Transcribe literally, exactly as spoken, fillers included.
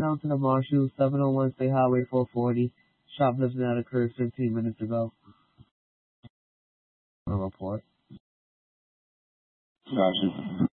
announcing of Marshall, seven oh one State Highway four forty. Shoplifting that occurred fifteen minutes ago. A report. Gotcha.